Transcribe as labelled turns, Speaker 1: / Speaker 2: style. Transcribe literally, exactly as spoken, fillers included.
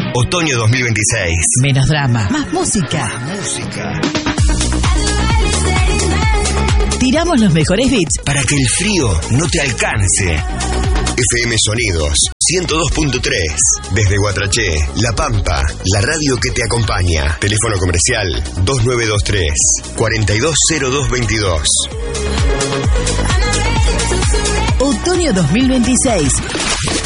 Speaker 1: Otoño dos mil veintiséis.
Speaker 2: Menos drama, más música.
Speaker 1: Más música.
Speaker 2: Tiramos los mejores beats
Speaker 1: Para que el frío no te alcance. F M Sonidos ciento dos punto tres. Desde Guatraché, La Pampa, la radio que te acompaña. Teléfono comercial dos nueve dos tres, cuatro dos cero dos dos dos.
Speaker 2: Otoño dos mil veintiséis.